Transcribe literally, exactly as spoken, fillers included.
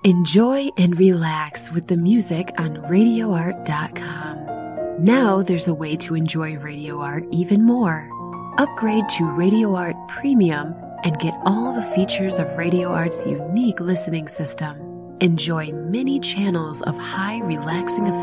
Enjoy and relax with the music on radio art dot com. Now there's a way to enjoy Radio Art even more. Upgrade to Radio Art Premium and get all the features of Radio Art's unique listening system. Enjoy many channels of high relaxing effects